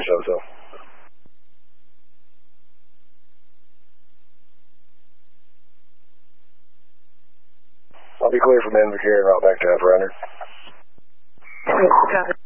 so. I'll be clear from Invocator and route back to Upper 100. Copy.